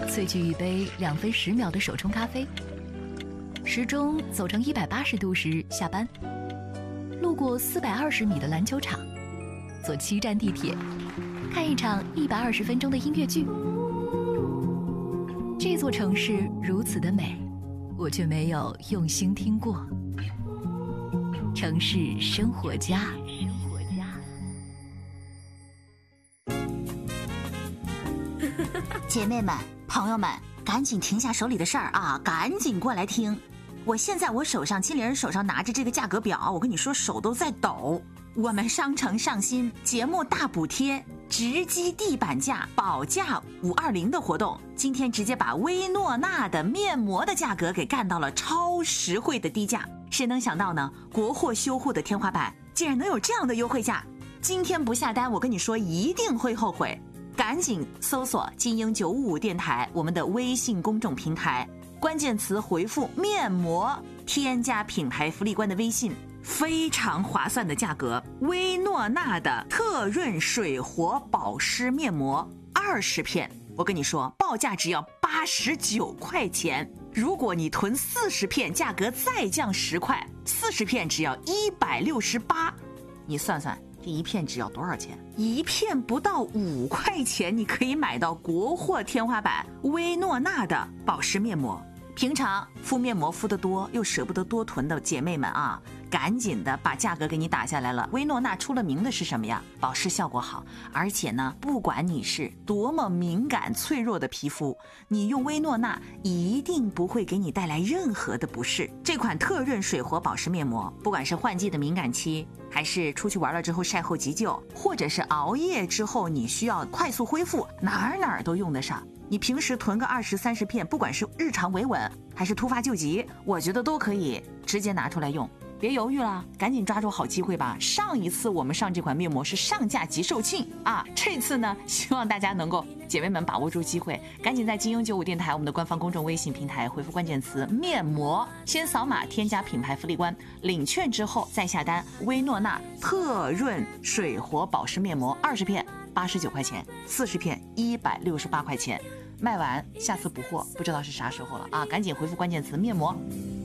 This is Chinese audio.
萃取一杯2分10秒的手冲咖啡，时钟走成180度时下班，路过420米的篮球场，坐7站地铁，看一场120分钟的音乐剧。这座城市如此的美，我却没有用心听过。城市生活家。 姐妹们、朋友们，赶紧停下手里的事儿啊，赶紧过来听！我现在手上金玲手上拿着这个价格表，我跟你说手都在抖。我们商城上新节目大补贴，直击地板价，保价520的活动，今天直接把薇诺娜的面膜的价格给干到了超实惠的低价。谁能想到呢？国货修护的天花板竟然能有这样的优惠价！今天不下单，我跟你说一定会后悔。赶紧搜索金鹰955电台我们的微信公众平台，关键词回复面膜，添加品牌福利官的微信，非常划算的价格，薇诺娜的特润水活保湿面膜20片，我跟你说报价只要89块钱，如果你囤40片，价格再降10块，40片只要168，你算算这一片只要多少钱？一片不到5块钱，你可以买到国货天花板薇诺娜的保湿面膜。平常敷面膜敷得多又舍不得多囤的姐妹们啊，赶紧的把价格给你打下来了。薇诺娜出了名的是什么呀？保湿效果好，而且呢，不管你是多么敏感脆弱的皮肤，你用薇诺娜一定不会给你带来任何的不适。这款特润水活保湿面膜，不管是换季的敏感期，还是出去玩了之后晒后急救，或者是熬夜之后你需要快速恢复，哪儿都用得上。你平时囤个20、30片，不管是日常维稳还是突发救急，我觉得都可以直接拿出来用。别犹豫了，赶紧抓住好机会吧！上一次我们上这款面膜是上架即售罄啊，这次呢，希望大家能够姐妹们把握住机会，赶紧在金鹰95电台我们的官方公众微信平台回复关键词面膜，先扫码添加品牌福利官，领券之后再下单。薇诺娜特润水活保湿面膜20片89块钱，40片168块钱，卖完下次补货不知道是啥时候了啊！赶紧回复关键词面膜。